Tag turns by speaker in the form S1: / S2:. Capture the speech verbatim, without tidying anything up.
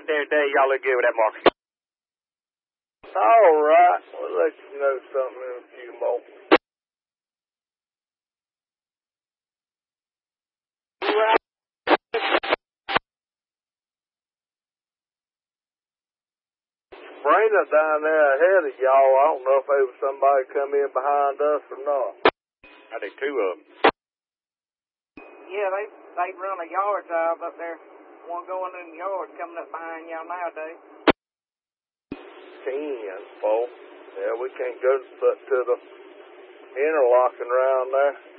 S1: there today. Y'all look good with that marker.
S2: All right. We'll let you know something in a few more. Sabrina down there ahead of y'all. I don't know if there was somebody come in behind us or not.
S1: I think two of them.
S3: Yeah, they they run a yard drive up there. One going in the yard coming up behind y'all nowadays.
S2: Ten, folks. Yeah, we can't go but to the interlocking round there.